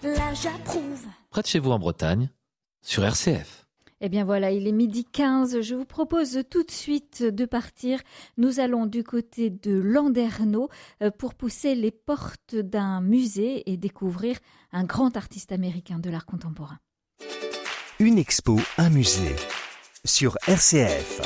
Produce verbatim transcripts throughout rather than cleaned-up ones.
là j'approuve. Près de chez vous en Bretagne, sur R C F. Eh bien voilà, il est midi quinze. Je vous propose tout de suite de partir. Nous allons du côté de Landerneau pour pousser les portes d'un musée et découvrir un grand artiste américain de l'art contemporain. Une expo, un musée. Sur R C F.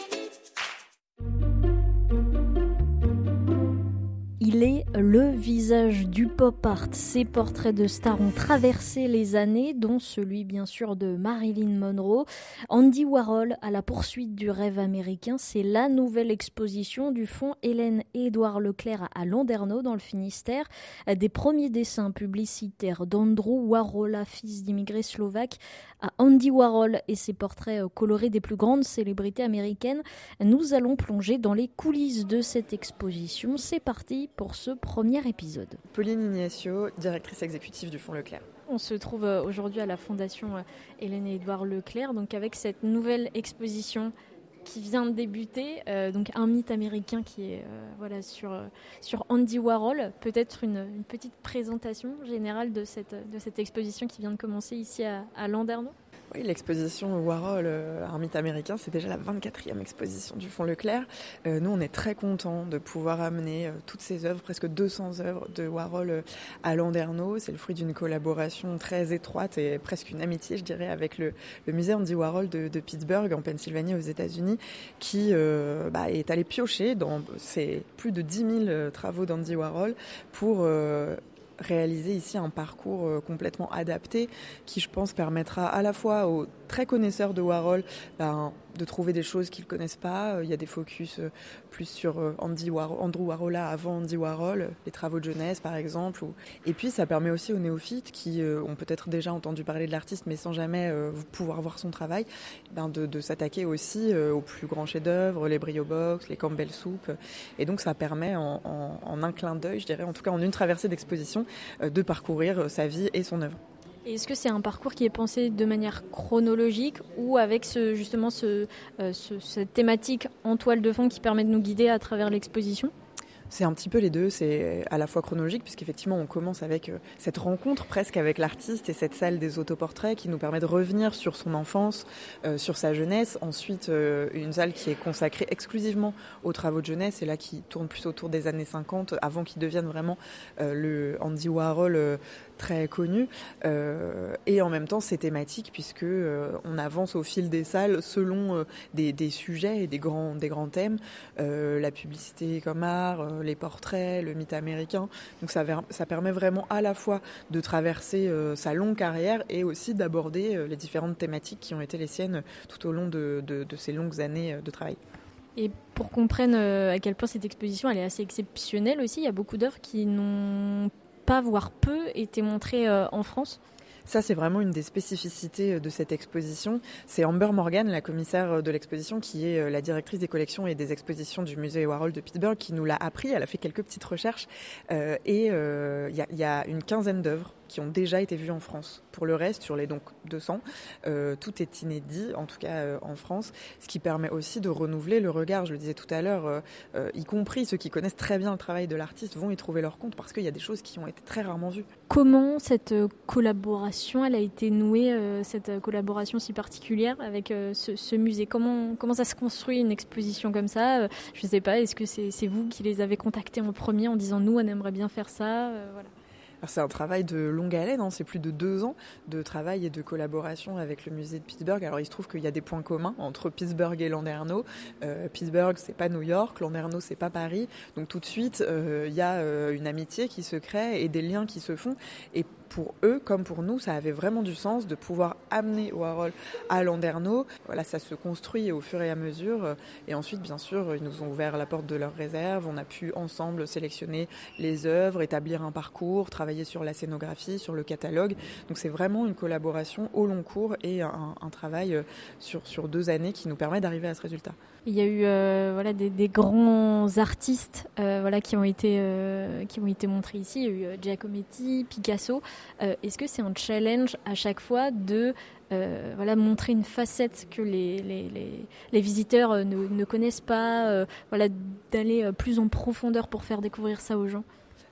Il est le visage du pop art. Ses portraits de stars ont traversé les années, dont celui bien sûr de Marilyn Monroe. Andy Warhol à la poursuite du rêve américain, c'est la nouvelle exposition du fonds Hélène et Édouard Leclerc à Landerneau dans le Finistère. Des premiers dessins publicitaires d'Andrew Warola, fils d'immigrés slovaques, à Andy Warhol et ses portraits colorés des plus grandes célébrités américaines. Nous allons plonger dans les coulisses de cette exposition. C'est parti pour ce premier épisode. Pauline Ignacio, directrice exécutive du fonds Leclerc. On se trouve aujourd'hui à la fondation Hélène et Édouard Leclerc, donc avec cette nouvelle exposition qui vient de débuter, euh, donc un mythe américain qui est euh, voilà, sur, euh, sur Andy Warhol. Peut-être une, une petite présentation générale de cette, de cette exposition qui vient de commencer ici à, à Landerneau. Oui, l'exposition Warhol, euh, un mythe américain, c'est déjà la vingt-quatrième exposition du fonds Leclerc. Euh, nous, on est très contents de pouvoir amener euh, toutes ces œuvres, presque deux cents œuvres de Warhol euh, à Landerneau. C'est le fruit d'une collaboration très étroite et presque une amitié, je dirais, avec le, le musée Andy Warhol de, de Pittsburgh, en Pennsylvanie, aux États-Unis, qui euh, bah, est allé piocher dans ces plus de dix mille travaux d'Andy Warhol pour Euh, réaliser ici un parcours complètement adapté qui, je pense, permettra à la fois aux très connaisseurs de Warhol ben, de trouver des choses qu'ils ne connaissent pas. Il y a des focus plus sur Andy Warhol, Andrew Warhol avant Andy Warhol, les travaux de jeunesse par exemple. Et puis ça permet aussi aux néophytes qui ont peut-être déjà entendu parler de l'artiste mais sans jamais pouvoir voir son travail, ben de, de s'attaquer aussi aux plus grands chefs-d'œuvre, les Brio Box, les Campbell Soup. Et donc ça permet en, en, en un clin d'œil, je dirais, en tout cas en une traversée d'exposition, de parcourir sa vie et son œuvre. Et est-ce que c'est un parcours qui est pensé de manière chronologique ou avec ce, justement ce, euh, ce, cette thématique en toile de fond qui permet de nous guider à travers l'exposition ? C'est un petit peu les deux, c'est à la fois chronologique puisqu'effectivement on commence avec cette rencontre presque avec l'artiste et cette salle des autoportraits qui nous permet de revenir sur son enfance, euh, sur sa jeunesse. Ensuite euh, une salle qui est consacrée exclusivement aux travaux de jeunesse et là qui tourne plus autour des années cinquante avant qu'il devienne vraiment euh, le Andy Warhol euh, très connu. Euh, et en même temps c'est thématique puisque euh, on avance au fil des salles selon euh, des, des sujets et des grands, des grands thèmes, euh, la publicité comme art, euh, les portraits, le mythe américain. Donc ça, ça permet vraiment à la fois de traverser euh, sa longue carrière et aussi d'aborder euh, les différentes thématiques qui ont été les siennes tout au long de, de, de ces longues années de travail. Et pour qu'on comprenne euh, à quel point cette exposition elle est assez exceptionnelle aussi, il y a beaucoup d'œuvres qui n'ont pas, voire peu, été montrées euh, en France. Ça, c'est vraiment une des spécificités de cette exposition. C'est Amber Morgan, la commissaire de l'exposition, qui est la directrice des collections et des expositions du musée Warhol de Pittsburgh, qui nous l'a appris. Elle a fait quelques petites recherches. Euh, et il euh, y, y a une quinzaine d'œuvres qui ont déjà été vues en France. Pour le reste, sur les donc deux cents, euh, tout est inédit, en tout cas euh, en France, ce qui permet aussi de renouveler le regard. Je le disais tout à l'heure, euh, euh, y compris ceux qui connaissent très bien le travail de l'artiste vont y trouver leur compte parce qu'il y a des choses qui ont été très rarement vues. Comment cette collaboration, elle a été nouée, euh, cette collaboration si particulière avec euh, ce, ce musée ? Comment, comment ça se construit une exposition comme ça ? euh, Je ne sais pas, est-ce que c'est, c'est vous qui les avez contactés en premier en disant « nous, on aimerait bien faire ça euh, » voilà. Alors c'est un travail de longue haleine, hein. C'est plus de deux ans de travail et de collaboration avec le musée de Pittsburgh. Alors il se trouve qu'il y a des points communs entre Pittsburgh et Landerneau. Euh, Pittsburgh, c'est pas New York, Landerneau, c'est pas Paris. Donc tout de suite, euh, il y a euh, une amitié qui se crée et des liens qui se font. Et pour eux, comme pour nous, ça avait vraiment du sens de pouvoir amener Warhol à Landerneau. Voilà, ça se construit au fur et à mesure. Et ensuite, bien sûr, ils nous ont ouvert la porte de leur réserve. On a pu ensemble sélectionner les œuvres, établir un parcours, travailler sur la scénographie, sur le catalogue. Donc c'est vraiment une collaboration au long cours et un, un travail sur, sur deux années qui nous permet d'arriver à ce résultat. Il y a eu euh, voilà, des, des grands artistes euh, voilà, qui, ont été, euh, qui ont été montrés ici. Il y a eu euh, Giacometti, Picasso. Euh, est-ce que c'est un challenge à chaque fois de euh, voilà, montrer une facette que les, les, les, les visiteurs euh, ne, ne connaissent pas, euh, voilà, d'aller plus en profondeur pour faire découvrir ça aux gens ?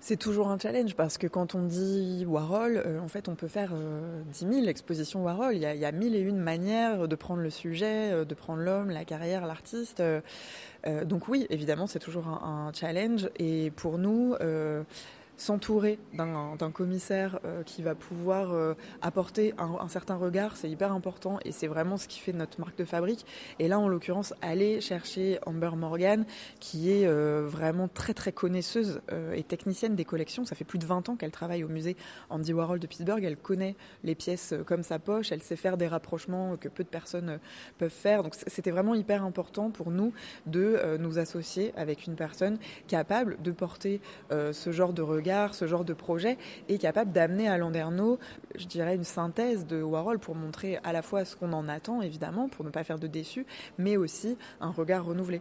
C'est toujours un challenge parce que quand on dit Warhol, euh, en fait, on peut faire euh, dix mille expositions Warhol. Il y a, il y a mille et une manières de prendre le sujet, euh, de prendre l'homme, la carrière, l'artiste. Euh, euh, donc oui, évidemment, c'est toujours un, un challenge. Et pour nous, euh, s'entourer d'un, d'un commissaire euh, qui va pouvoir euh, apporter un, un certain regard, c'est hyper important et c'est vraiment ce qui fait notre marque de fabrique. Et là, en l'occurrence, aller chercher Amber Morgan, qui est euh, vraiment très très connaisseuse euh, et technicienne des collections. Ça fait plus de vingt ans qu'elle travaille au musée Andy Warhol de Pittsburgh. Elle connaît les pièces comme sa poche, elle sait faire des rapprochements que peu de personnes peuvent faire. Donc c'était vraiment hyper important pour nous de euh, nous associer avec une personne capable de porter euh, ce genre de regard, ce genre de projet, est capable d'amener à Landerneau, je dirais, une synthèse de Warhol pour montrer à la fois ce qu'on en attend, évidemment, pour ne pas faire de déçus, mais aussi un regard renouvelé.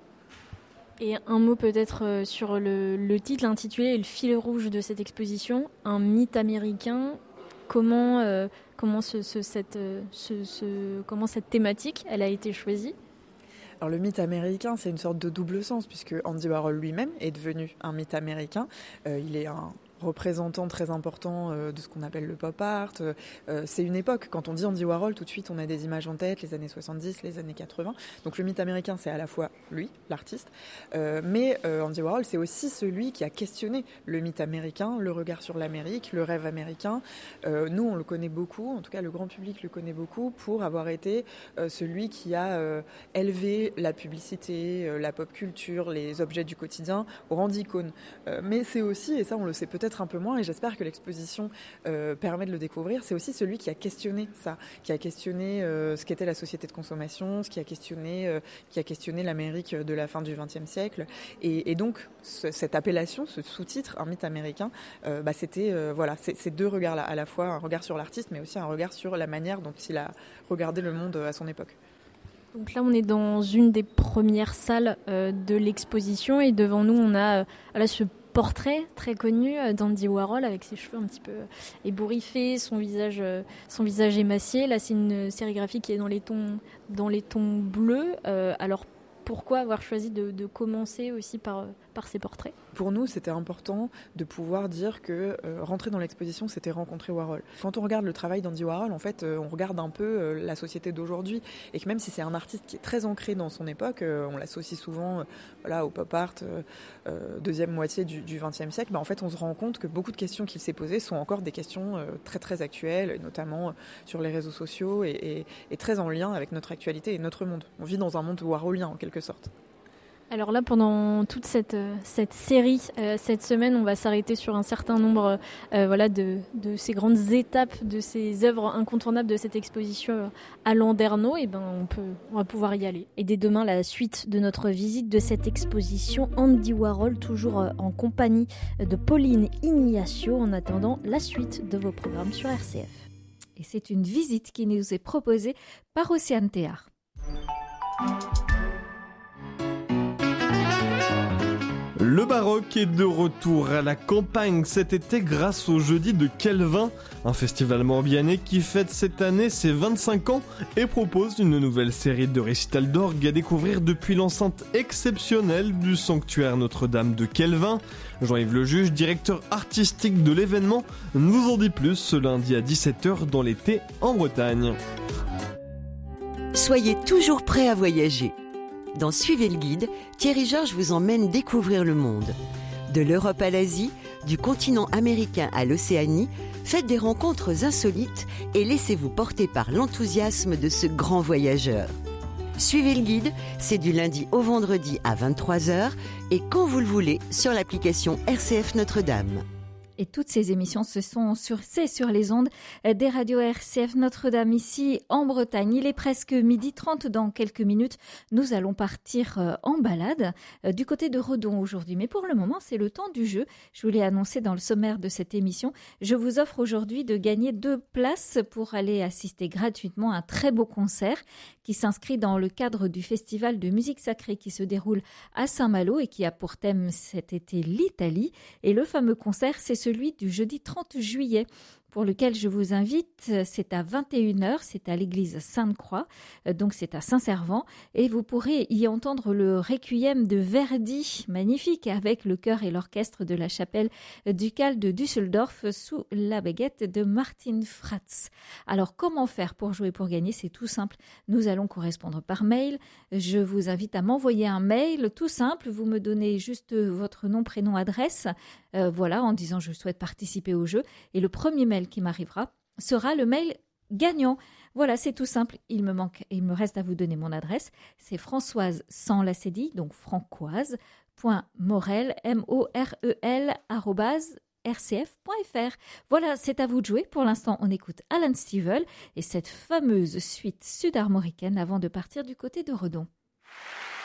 Et un mot peut-être sur le, le titre, l'intitulé et le fil rouge de cette exposition, un mythe américain. Comment, euh, comment, ce, ce, cette, ce, ce, comment cette thématique elle a été choisie ? Alors le mythe américain, c'est une sorte de double sens puisque Andy Warhol lui-même est devenu un mythe américain. Euh, il est un représentant très important euh, de ce qu'on appelle le pop art. Euh, c'est une époque. Quand on dit Andy Warhol, tout de suite, on a des images en tête, les années soixante-dix, les années quatre-vingts. Donc le mythe américain, c'est à la fois lui, l'artiste, euh, mais euh, Andy Warhol, c'est aussi celui qui a questionné le mythe américain, le regard sur l'Amérique, le rêve américain. Euh, nous, on le connaît beaucoup, en tout cas le grand public le connaît beaucoup, pour avoir été euh, celui qui a euh, élevé la publicité, euh, la pop culture, les objets du quotidien au rang d'icône. Euh, mais c'est aussi, et ça on le sait peut-être un peu moins, et j'espère que l'exposition euh, permet de le découvrir, c'est aussi celui qui a questionné ça, qui a questionné euh, ce qu'était la société de consommation, ce qui a questionné, euh, qui a questionné l'Amérique de la fin du vingtième siècle. Et, et donc, ce, cette appellation, ce sous-titre, un mythe américain, euh, bah, c'était euh, voilà, c'est, ces deux regards-là, à la fois un regard sur l'artiste, mais aussi un regard sur la manière dont il a regardé le monde à son époque. Donc là, on est dans une des premières salles euh, de l'exposition et devant nous, on a euh, là, ce portrait très connu d'Andy Warhol avec ses cheveux un petit peu ébouriffés, son visage, son visage émacié. Là, c'est une sérigraphie qui est dans les tons, dans les tons bleus. Euh, alors, pourquoi avoir choisi de, de commencer aussi par, par ces portraits ? Pour nous, c'était important de pouvoir dire que euh, rentrer dans l'exposition, c'était rencontrer Warhol. Quand on regarde le travail d'Andy Warhol, en fait, euh, on regarde un peu euh, la société d'aujourd'hui, et que même si c'est un artiste qui est très ancré dans son époque, euh, on l'associe souvent euh, voilà, au pop art, euh, euh, deuxième moitié du, du vingtième siècle, bah, en fait, on se rend compte que beaucoup de questions qu'il s'est posées sont encore des questions euh, très très actuelles, notamment euh, sur les réseaux sociaux, et, et, et très en lien avec notre actualité et notre monde. On vit dans un monde warholien, en quelque sorte. Alors là, pendant toute cette, cette série, euh, cette semaine, on va s'arrêter sur un certain nombre euh, voilà, de, de ces grandes étapes, de ces œuvres incontournables de cette exposition à Landerneau. Et ben, on, peut, on va pouvoir y aller. Et dès demain, la suite de notre visite de cette exposition, Andy Warhol, toujours en compagnie de Pauline Ignacio. En attendant, la suite de vos programmes sur R C F. Et c'est une visite qui nous est proposée par Océane Théard. Le baroque est de retour à la campagne cet été grâce au Jeudi de Kelvin, un festival morbihanais qui fête cette année ses vingt-cinq ans et propose une nouvelle série de récitals d'orgue à découvrir depuis l'enceinte exceptionnelle du sanctuaire Notre-Dame de Kelvin. Jean-Yves Lejuge, directeur artistique de l'événement, nous en dit plus ce lundi à dix-sept heures dans l'été en Bretagne. Soyez toujours prêts à voyager. Dans Suivez le guide, Thierry Georges vous emmène découvrir le monde. De l'Europe à l'Asie, du continent américain à l'Océanie, faites des rencontres insolites et laissez-vous porter par l'enthousiasme de ce grand voyageur. Suivez le guide, c'est du lundi au vendredi à vingt-trois heures et quand vous le voulez sur l'application R C F Notre-Dame. Et toutes ces émissions, ce sont sur, c'est sur les ondes des radios R C F Notre-Dame ici en Bretagne. Il est presque midi trente. Dans quelques minutes, nous allons partir en balade du côté de Redon aujourd'hui. Mais pour le moment, c'est le temps du jeu. Je vous l'ai annoncé dans le sommaire de cette émission. Je vous offre aujourd'hui de gagner deux places pour aller assister gratuitement à un très beau concert qui s'inscrit dans le cadre du festival de musique sacrée qui se déroule à Saint-Malo et qui a pour thème cet été l'Italie. Et le fameux concert, c'est celui du jeudi trente juillet. pour lequel je vous invite. C'est à vingt et une heures, c'est à l'église Sainte-Croix, donc c'est à Saint-Servant, et vous pourrez y entendre le Requiem de Verdi, magnifique, avec le chœur et l'orchestre de la chapelle ducale de Düsseldorf sous la baguette de Martin Fratz. Alors, comment faire pour jouer pour gagner? C'est tout simple. Nous allons correspondre par mail. Je vous invite à m'envoyer un mail tout simple. Vous me donnez juste votre nom, prénom, adresse, euh, voilà, en disant je souhaite participer au jeu. Et le premier mail qui m'arrivera sera le mail gagnant. Voilà, c'est tout simple. Il me manque, il me reste à vous donner mon adresse. C'est Françoise sans la cédille, donc francoise, point morel, M O R E L, arrobase, r c f point f r. Voilà, c'est à vous de jouer. Pour l'instant, on écoute Alan Stivell et cette fameuse suite sud-armoricaine avant de partir du côté de Redon.